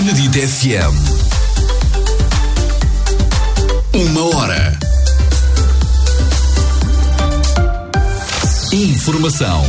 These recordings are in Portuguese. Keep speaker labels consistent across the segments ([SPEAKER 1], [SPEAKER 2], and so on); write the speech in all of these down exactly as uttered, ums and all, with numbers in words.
[SPEAKER 1] Benedito F M. Uma hora. Informação.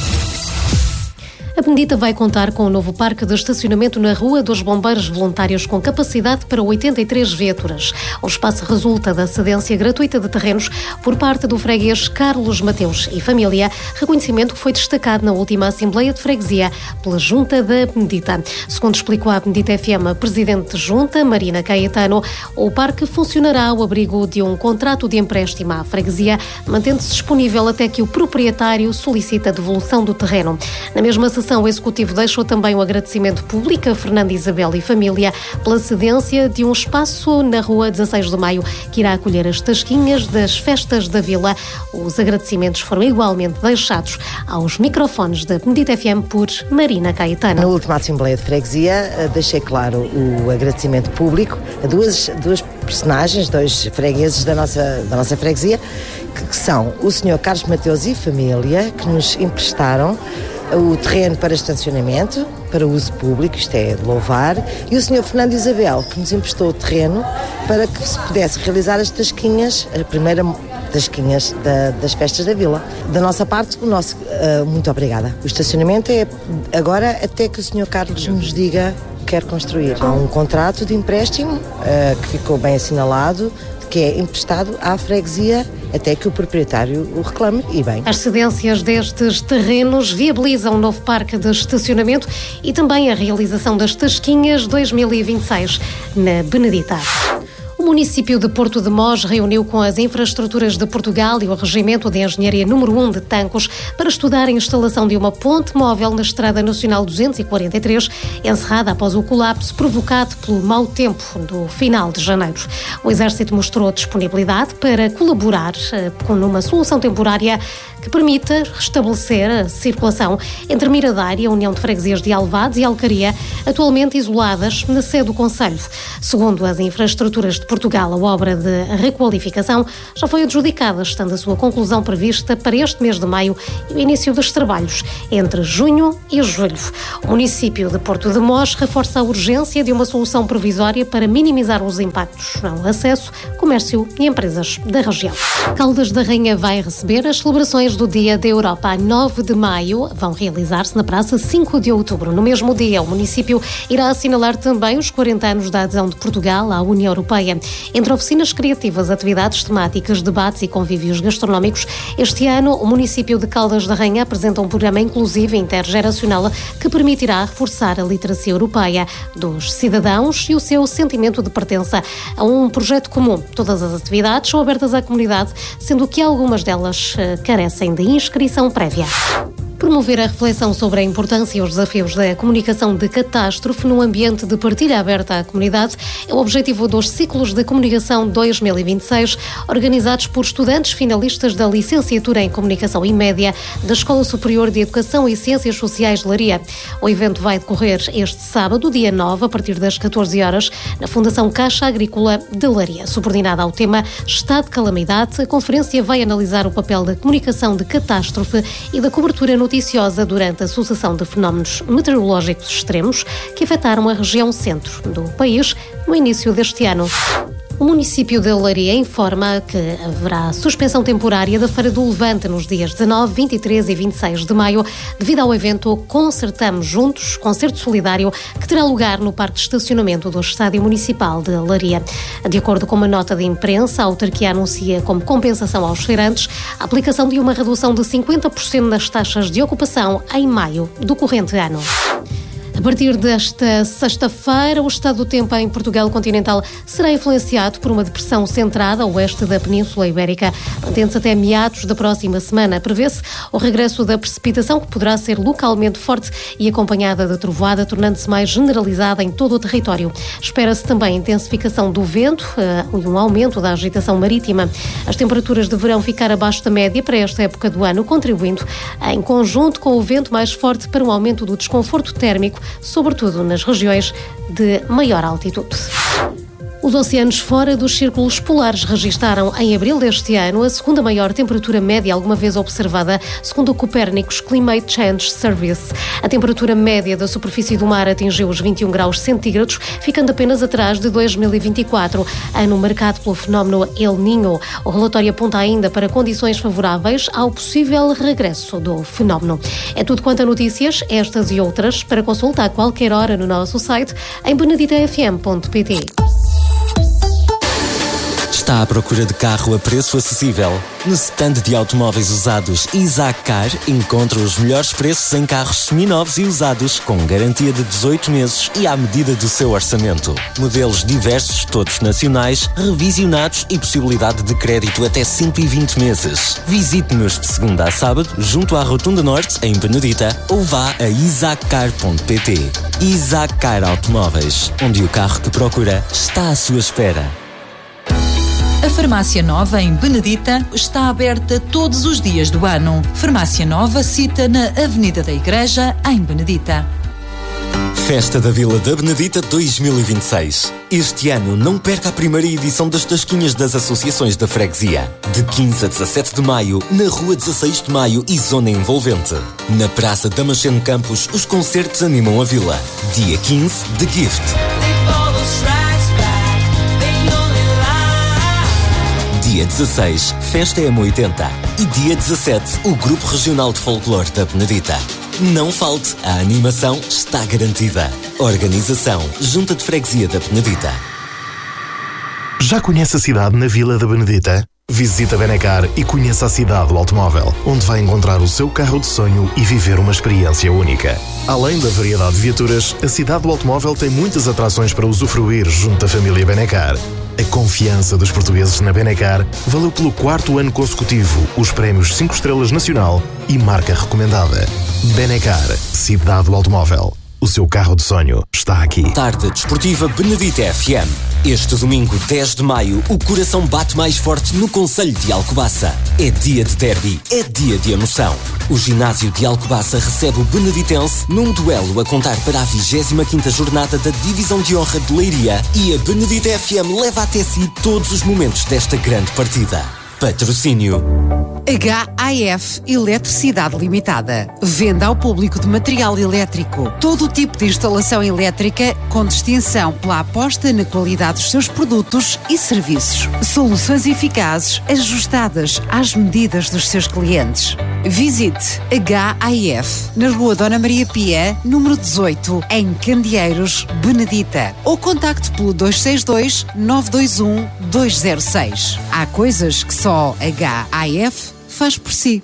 [SPEAKER 2] A Benedita vai contar com um novo parque de estacionamento na Rua dos Bombeiros Voluntários com capacidade para oitenta e três viaturas. O espaço resulta da cedência gratuita de terrenos por parte do freguês Carlos Mateus e família, reconhecimento que foi destacado na última Assembleia de Freguesia pela Junta da Benedita. Segundo explicou a Benedita F M a Presidente de Junta, Marina Caetano, o parque funcionará ao abrigo de um contrato de empréstimo à freguesia, mantendo-se disponível até que o proprietário solicite a devolução do terreno. Na mesma sessão, o Executivo deixou também um agradecimento público a Fernando Isabel e família pela cedência de um espaço na Rua dezasseis de Maio, que irá acolher as tasquinhas das festas da Vila. Os agradecimentos foram igualmente deixados aos microfones da Benedita F M por Marina Caetano.
[SPEAKER 3] Na última Assembleia de Freguesia, deixei claro o agradecimento público a duas, duas personagens, dois fregueses da nossa, da nossa freguesia, que são o senhor Carlos Mateus e família, que nos emprestaram o terreno para estacionamento, para uso público, isto é de louvar, e o senhor Fernando Isabel, que nos emprestou o terreno para que se pudesse realizar as tasquinhas, a primeira tasquinhas da, das festas da Vila. Da nossa parte, o nosso uh, muito obrigada. O estacionamento é agora até que o senhor Carlos nos diga que quer construir. Há um contrato de empréstimo uh, que ficou bem assinalado, que é emprestado à freguesia até que o proprietário o reclame, e bem.
[SPEAKER 2] As cedências destes terrenos viabilizam um novo parque de estacionamento e também a realização das Tasquinhas dois mil e vinte e seis na Benedita. O município de Porto de Mós reuniu com as infraestruturas de Portugal e o Regimento de Engenharia número um de Tancos para estudar a instalação de uma ponte móvel na Estrada Nacional duzentos e quarenta e três, encerrada após o colapso provocado pelo mau tempo do final de janeiro. O Exército mostrou disponibilidade para colaborar com uma solução temporária que permita restabelecer a circulação entre Miradouro e a União de Freguesias de Alvados e Alcaria, atualmente isoladas na sede do Conselho. Segundo as infraestruturas de Portugal, a obra de requalificação já foi adjudicada, estando a sua conclusão prevista para este mês de maio e o início dos trabalhos entre junho e julho. O município de Porto de Mós reforça a urgência de uma solução provisória para minimizar os impactos ao acesso, comércio e empresas da região. Caldas da Rainha vai receber as celebrações do Dia da Europa a nove de maio. Vão realizar-se na Praça cinco de outubro. No mesmo dia, o município irá assinalar também os quarenta anos da adesão de Portugal à União Europeia. Entre oficinas criativas, atividades temáticas, debates e convívios gastronómicos, este ano o município de Caldas da Rainha apresenta um programa inclusivo e intergeracional que permitirá reforçar a literacia europeia dos cidadãos e o seu sentimento de pertença a um projeto comum. Todas as atividades são abertas à comunidade, sendo que algumas delas uh, carecem de inscrição prévia. Promover a reflexão sobre a importância e os desafios da comunicação de catástrofe num ambiente de partilha aberta à comunidade é o objetivo dos ciclos de comunicação dois mil e vinte e seis, organizados por estudantes finalistas da licenciatura em Comunicação e Média da Escola Superior de Educação e Ciências Sociais de Leiria. O evento vai decorrer este sábado, dia nove, a partir das catorze horas, na Fundação Caixa Agrícola de Leiria. Subordinada ao tema Estado de Calamidade, a conferência vai analisar o papel da comunicação de catástrofe e da cobertura no noticiosa durante a sucessão de fenómenos meteorológicos extremos que afetaram a região centro do país no início deste ano. O município de Leiria informa que haverá suspensão temporária da Feira do Levante nos dias dezanove, vinte e três e vinte e seis de maio, devido ao evento Concertamos Juntos, concerto solidário, que terá lugar no parque de estacionamento do Estádio Municipal de Leiria. De acordo com uma nota de imprensa, a autarquia anuncia como compensação aos feirantes a aplicação de uma redução de cinquenta por cento nas taxas de ocupação em maio do corrente ano. A partir desta sexta-feira, o estado do tempo em Portugal continental será influenciado por uma depressão centrada a oeste da Península Ibérica. Mantendo-se até meados da próxima semana. Prevê-se o regresso da precipitação, que poderá ser localmente forte e acompanhada de trovoada, tornando-se mais generalizada em todo o território. Espera-se também a intensificação do vento e uh, um aumento da agitação marítima. As temperaturas deverão ficar abaixo da média para esta época do ano, contribuindo em conjunto com o vento mais forte para um aumento do desconforto térmico, sobretudo nas regiões de maior altitude. Os oceanos fora dos círculos polares registaram em abril deste ano a segunda maior temperatura média alguma vez observada, segundo o Copernicus Climate Change Service. A temperatura média da superfície do mar atingiu os vinte e um graus centígrados, ficando apenas atrás de dois mil e vinte e quatro, ano marcado pelo fenómeno El Niño. O relatório aponta ainda para condições favoráveis ao possível regresso do fenómeno. É tudo quanto a notícias, estas e outras, para consulta a qualquer hora no nosso site em benedita f m ponto p t.
[SPEAKER 4] Está à procura de carro a preço acessível? No stand de automóveis usados Isaac Car encontra os melhores preços em carros seminovos e usados com garantia de dezoito meses e à medida do seu orçamento. Modelos diversos, todos nacionais, revisionados e possibilidade de crédito até cento e vinte meses. Visite-nos de segunda a sábado junto à Rotunda Norte, em Benedita, ou vá a isaac car ponto p t. Isaac Car Automóveis, onde o carro que procura está à sua espera.
[SPEAKER 5] A Farmácia Nova, em Benedita, está aberta todos os dias do ano. Farmácia Nova cita na Avenida da Igreja, em Benedita.
[SPEAKER 4] Festa da Vila da Benedita dois mil e vinte e seis. Este ano não perca a primeira edição das Tasquinhas das Associações da Freguesia. De quinze a dezassete de maio, na Rua dezasseis de maio e Zona Envolvente. Na Praça Damasceno Campos, os concertos animam a vila. Dia quinze, The Gift. Dia dezasseis, Festa M oitenta. E dia dezassete, o Grupo Regional de Folclore da Benedita. Não falte, a animação está garantida. Organização, Junta de Freguesia da Benedita.
[SPEAKER 6] Já conhece a cidade na Vila da Benedita? Visite a Benecar e conheça a cidade do automóvel, onde vai encontrar o seu carro de sonho e viver uma experiência única. Além da variedade de viaturas, a cidade do automóvel tem muitas atrações para usufruir junto à família Benecar. A confiança dos portugueses na Benecar valeu pelo quarto ano consecutivo os prémios cinco estrelas Nacional e Marca Recomendada. Benecar, cidade do automóvel. O seu carro de sonho está aqui.
[SPEAKER 4] Tarde Desportiva Benedita F M. Este domingo, dez de maio, o coração bate mais forte no concelho de Alcobaça. É dia de derby, é dia de emoção. O ginásio de Alcobaça recebe o Beneditense num duelo a contar para a vigésima quinta jornada da Divisão de Honra de Leiria e a Benedita F M leva até si todos os momentos desta grande partida. Patrocínio
[SPEAKER 7] H A F Eletricidade Limitada. Venda ao público de material elétrico. Todo o tipo de instalação elétrica com distinção pela aposta na qualidade dos seus produtos e serviços. Soluções eficazes ajustadas às medidas dos seus clientes. Visite H A F na Rua Dona Maria Pia, número dezoito, em Candeeiros, Benedita. Ou contacte pelo dois seis dois, nove dois um, dois zero seis. Há coisas que só H A F faz por si.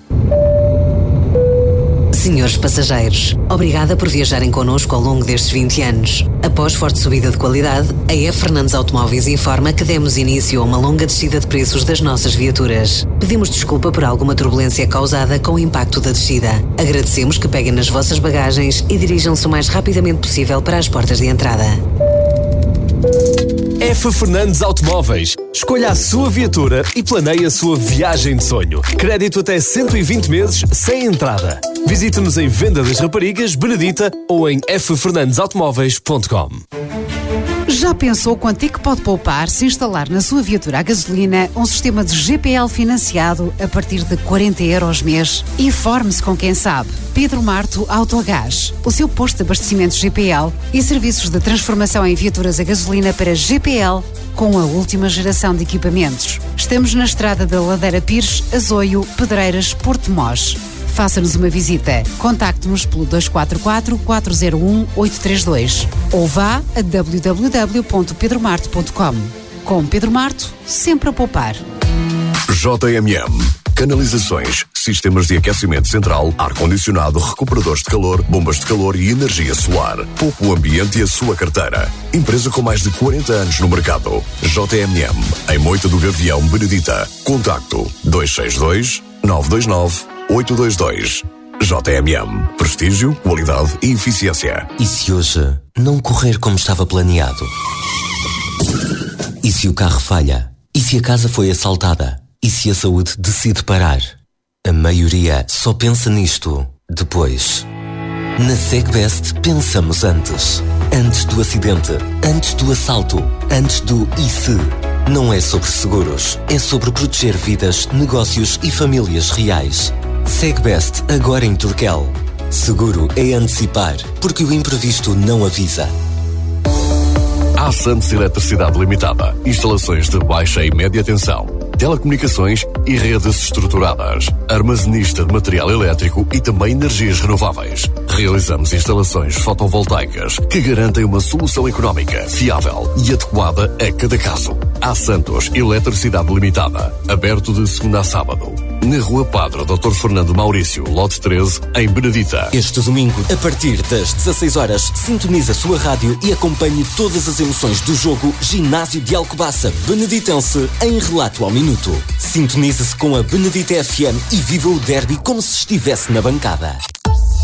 [SPEAKER 8] Senhores passageiros, obrigada por viajarem connosco ao longo destes vinte anos. Após forte subida de qualidade, a F. Fernandes Automóveis informa que demos início a uma longa descida de preços das nossas viaturas. Pedimos desculpa por alguma turbulência causada com o impacto da descida. Agradecemos que peguem nas vossas bagagens e dirijam-se o mais rapidamente possível para as portas de entrada.
[SPEAKER 9] F. Fernandes Automóveis. Escolha a sua viatura e planeie a sua viagem de sonho. Crédito até cento e vinte meses sem entrada. Visite-nos em Venda das Raparigas, Benedita ou em f fernandes automóveis ponto com.
[SPEAKER 7] Já pensou quanto é que pode poupar se instalar na sua viatura a gasolina um sistema de G P L financiado a partir de quarenta euros mês? Informe-se com quem sabe. Pedro Marto Autogás, o seu posto de abastecimento G P L e serviços de transformação em viaturas a gasolina para G P L com a última geração de equipamentos. Estamos na estrada da Ladeira Pires, Azoio, Pedreiras, Porto Mós. Faça-nos uma visita. Contacte-nos pelo dois quatro quatro, quatro zero um, oito três dois ou vá a w w w ponto pedro marto ponto com. Com Pedro Marto, sempre a poupar.
[SPEAKER 10] J M M. Canalizações, sistemas de aquecimento central, ar-condicionado, recuperadores de calor, bombas de calor e energia solar. Poupe o ambiente e a sua carteira. Empresa com mais de quarenta anos no mercado. J M M. Em Moita do Gavião, Benedita. Contacto dois seis dois, nove dois nove, oito dois dois. J M M. Prestígio, qualidade e eficiência.
[SPEAKER 4] E se hoje não correr como estava planeado? E se o carro falha? E se a casa foi assaltada? E se a saúde decide parar? A maioria só pensa nisto depois. Na SegBest pensamos antes. Antes do acidente, antes do assalto, antes do e se. Não é sobre seguros, é sobre proteger vidas, negócios e famílias reais. Segbest, agora em Turquel. Seguro é antecipar, porque o imprevisto não avisa.
[SPEAKER 10] A Santos Eletricidade Limitada. Instalações de baixa e média tensão, telecomunicações e redes estruturadas, armazenista de material elétrico e também energias renováveis. Realizamos instalações fotovoltaicas que garantem uma solução económica, fiável e adequada a cada caso. A Santos Eletricidade Limitada. Aberto de segunda a sábado. Na Rua Padre doutor Fernando Maurício, lote treze, em Benedita.
[SPEAKER 4] Este domingo, a partir das dezasseis horas, sintonize a sua rádio e acompanhe todas as emoções do jogo Ginásio de Alcobaça Beneditense em relato ao minuto. Sintonize-se com a Benedita F M e viva o derby como se estivesse na bancada.